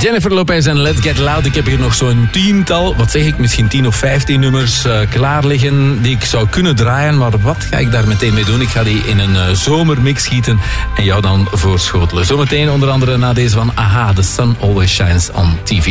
Jennifer Lopez en Let's Get Loud. Ik heb hier nog zo'n 10-tal, wat zeg ik, misschien 10 of 15 nummers klaar liggen die ik zou kunnen draaien. Maar wat ga ik daar meteen mee doen? Ik ga die in een zomermix schieten en jou dan voorschotelen. Zometeen onder andere na deze van Aha, The Sun Always Shines on TV.